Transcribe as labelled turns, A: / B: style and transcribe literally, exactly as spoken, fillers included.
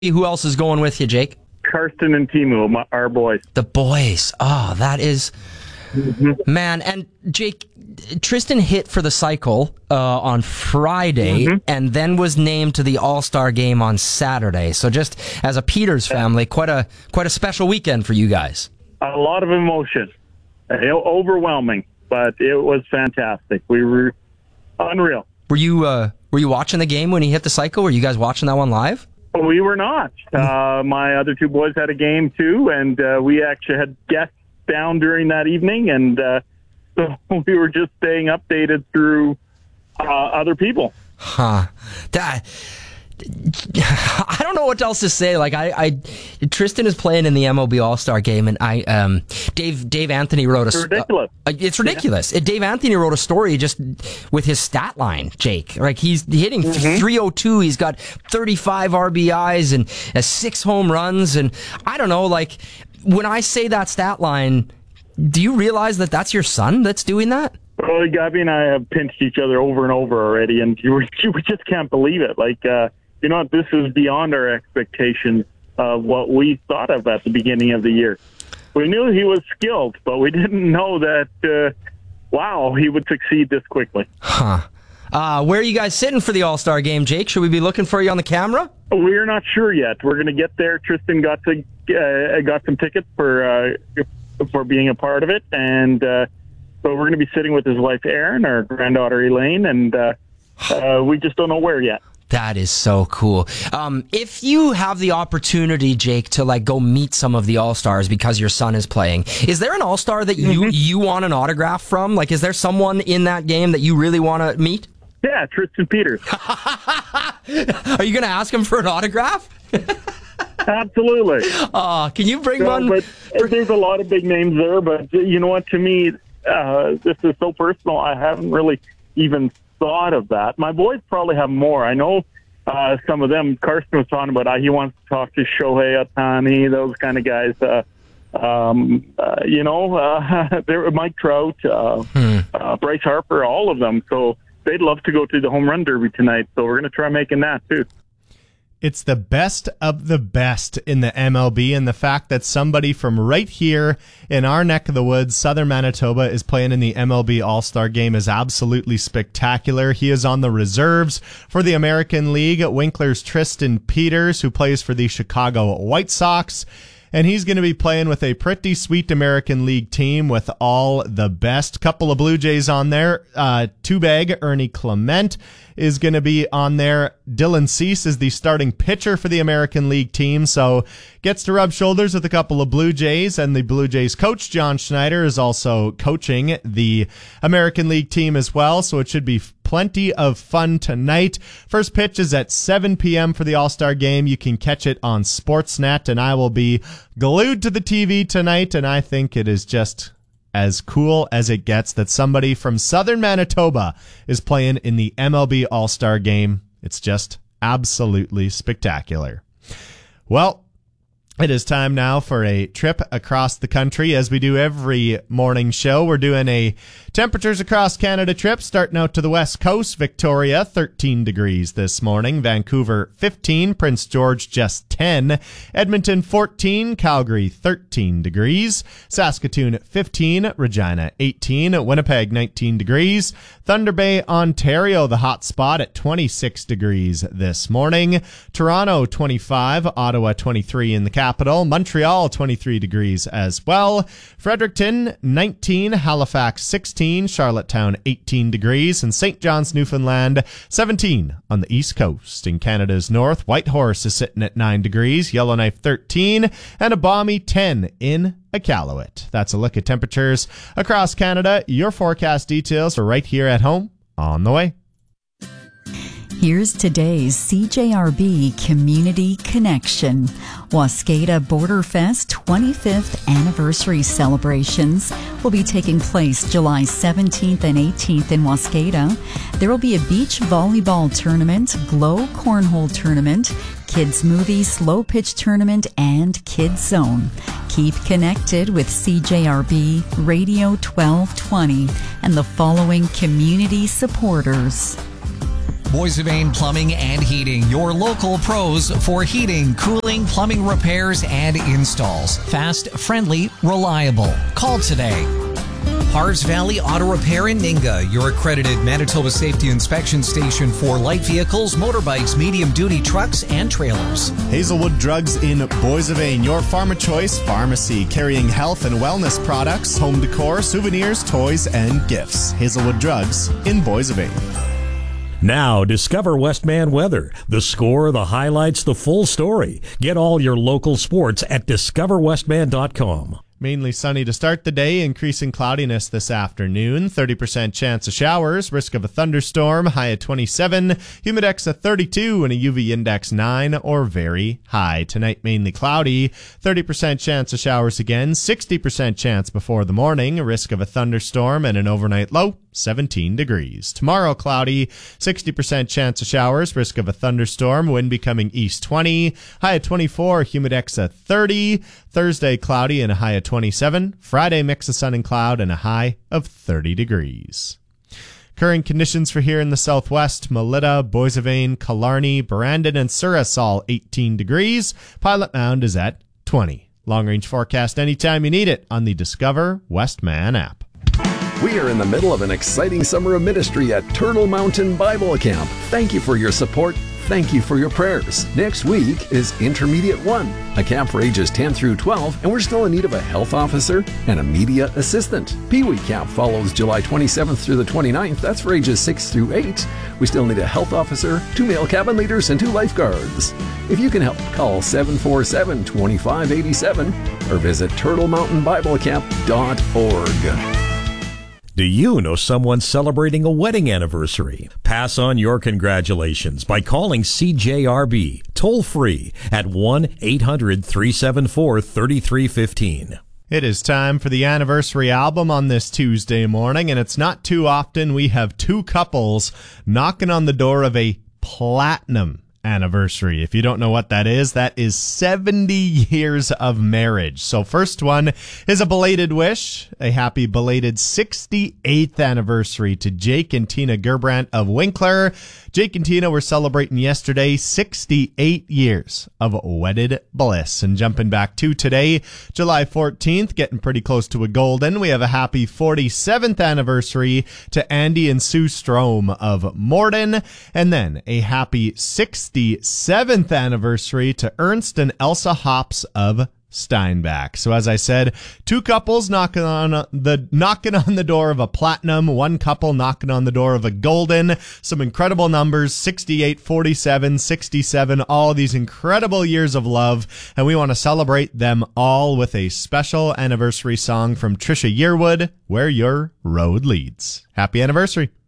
A: Who else is going with you, Jake?
B: Karsten and Timu, my, our boys.
A: The boys. Oh, that is... Mm-hmm. Man, and Jake, Tristan hit for the cycle uh, on Friday mm-hmm. and then was named to the All-Star game on Saturday. So just as a Peters family, quite a quite a special weekend for you guys.
B: A lot of emotion. Overwhelming, but it was fantastic. We were unreal.
A: Were you uh, were you watching the game when he hit the cycle? Were you guys watching that one live?
B: We were not. Uh, my other two boys had a game too, and uh, we actually had guests down during that evening, and uh, so we were just staying updated through uh, other people.
A: Huh. That... I don't know what else to say. Like I, I, Tristan is playing in the M L B All-Star game, and I, um, Dave, Dave Anthony wrote a.
B: It's ridiculous.
A: Uh, it's ridiculous. Yeah. Dave Anthony wrote a story just with his stat line, Jake. Like he's hitting mm-hmm. three oh two. He's got thirty-five R B Is and uh, six home runs, and I don't know. Like when I say that stat line, do you realize that that's your son that's doing that?
B: Well, Gabby and I have pinched each other over and over already, and you, you just can't believe it. Like. Uh, You know, this is beyond our expectations of what we thought of at the beginning of the year. We knew he was skilled, but we didn't know that, uh, wow, he would succeed this quickly.
A: Huh. Uh, where are you guys sitting for the All-Star game, Jake? Should we be looking for you on the camera?
B: We're not sure yet. We're going to get there. Tristan got to uh, got some tickets for uh, for being a part of it, and uh, so we're going to be sitting with his wife, Erin, our granddaughter, Elaine, and uh, uh, we just don't know where yet.
A: That is so cool. Um, if you have the opportunity, Jake, to like go meet some of the All-Stars because your son is playing, is there an All-Star that you, mm-hmm. you want an autograph from? Like, is there someone in that game that you really want to meet?
B: Yeah, Tristan Peters.
A: Are you going to ask him for an autograph?
B: Absolutely.
A: Oh, can you bring
B: so,
A: one?
B: But there's a lot of big names there, but you know what? To me, uh, this is so personal. I haven't really even thought of that. My boys probably have more. I know uh, some of them. Karsten was talking about uh, he wants to talk to Shohei Ohtani, those kind of guys. Uh, um, uh, you know, uh, there Mike Trout, uh, hmm. uh, Bryce Harper, all of them. So they'd love to go to the home run derby tonight. So we're going to try making that too.
C: It's the best of the best in the M L B, and the fact that somebody from right here in our neck of the woods, southern Manitoba, is playing in the M L B All-Star Game is absolutely spectacular. He is on the reserves for the American League. Winkler's Tristan Peters, who plays for the Chicago White Sox. And he's going to be playing with a pretty sweet American League team with all the best. Couple of Blue Jays on there. Uh, two-bag Ernie Clement is going to be on there. Dylan Cease is the starting pitcher for the American League team, so gets to rub shoulders with a couple of Blue Jays, and the Blue Jays coach, John Schneider, is also coaching the American League team as well, so it should be plenty of fun tonight. First pitch is at seven p.m. for the All-Star Game. You can catch it on Sportsnet, and I will be glued to the T V tonight, and I think it is just as cool as it gets that somebody from southern Manitoba is playing in the M L B All-Star Game. It's just absolutely spectacular. Well, it is time now for a trip across the country. As we do every morning show, we're doing a temperatures across Canada trip, starting out to the west coast. Victoria, thirteen degrees this morning. Vancouver, fifteen. Prince George, just ten. Edmonton, fourteen. Calgary, thirteen degrees. Saskatoon, fifteen. Regina, eighteen. Winnipeg, nineteen degrees. Thunder Bay, Ontario, the hot spot at twenty-six degrees this morning. Toronto, twenty-five. Ottawa, twenty-three in the capital. Montreal, twenty-three degrees as well. Fredericton, nineteen. Halifax, sixteen. Charlottetown, eighteen degrees. And Saint John's, Newfoundland, seventeen on the east coast. In Canada's north, Whitehorse is sitting at nine degrees. Yellowknife, thirteen. And a balmy ten in Iqaluit. That's a look at temperatures across Canada. Your forecast details are right here at home on the way.
D: Here's today's C J R B Community Connection. Wascata Border Fest twenty-fifth Anniversary Celebrations will be taking place July seventeenth and eighteenth in Wascata. There will be a beach volleyball tournament, glow cornhole tournament, kids movie slow pitch tournament, and kids zone. Keep connected with C J R B Radio twelve twenty and the following community supporters.
E: Boissevain Plumbing and Heating, your local pros for heating, cooling, plumbing repairs, and installs. Fast, friendly, reliable. Call today. Hars Valley Auto Repair in Ninga, your accredited Manitoba Safety Inspection Station for light vehicles, motorbikes, medium-duty trucks, and trailers.
C: Hazelwood Drugs in Boissevain, your farm of choice pharmacy, carrying health and wellness products, home decor, souvenirs, toys, and gifts. Hazelwood Drugs in Boissevain.
F: Now, discover Westman Weather. The score, the highlights, the full story. Get all your local sports at discover westman dot com.
C: Mainly sunny to start the day, increasing cloudiness this afternoon. thirty percent chance of showers, risk of a thunderstorm, high at twenty-seven, humidex at thirty-two, and a U V index nine or very high. Tonight, mainly cloudy, thirty percent chance of showers again, sixty percent chance before the morning, risk of a thunderstorm, and an overnight low, seventeen degrees. Tomorrow, cloudy, sixty percent chance of showers, risk of a thunderstorm, wind becoming east twenty, high at twenty-four, humidex at thirty. Thursday, cloudy and a high at twenty-seven. Friday, mix of sun and cloud and a high of thirty degrees. Current conditions for here in the southwest, Melita, Boissevain, Killarney, Brandon, and Souris all eighteen degrees. Pilot Mound is at twenty. Long-range forecast anytime you need it on the Discover Westman app.
G: We are in the middle of an exciting summer of ministry at Turtle Mountain Bible Camp. Thank you for your support. Thank you for your prayers. Next week is Intermediate one, a camp for ages ten through twelve, and we're still in need of a health officer and a media assistant. Pee Wee Camp follows July twenty-seventh through the twenty-ninth. That's for ages six through eight. We still need a health officer, two male cabin leaders, and two lifeguards. If you can help, call seven four seven, two five eight seven or visit turtle mountain bible camp dot org.
F: Do you know someone celebrating a wedding anniversary? Pass on your congratulations by calling C J R B toll free at one eight hundred, three seven four, three three one five.
C: It is time for the anniversary album on this Tuesday morning, and it's not too often we have two couples knocking on the door of a platinum anniversary. If you don't know what that is, that is seventy years of marriage. So first one is a belated wish, a happy belated sixty-eighth anniversary to Jake and Tina Gerbrandt of Winkler. Jake and Tina were celebrating yesterday sixty-eight years of wedded bliss. And jumping back to today, July fourteenth, getting pretty close to a golden, we have a happy forty-seventh anniversary to Andy and Sue Strome of Morden. And then a happy sixty-seventh anniversary to Ernst and Elsa Hops of Steinbach. So as I said, two couples knocking on the knocking on the door of a platinum, one couple knocking on the door of a golden. Some incredible numbers, sixty-eight, forty-seven, sixty-seven, all these incredible years of love, and we want to celebrate them all with a special anniversary song from Trisha Yearwood, Where Your Road Leads. Happy anniversary.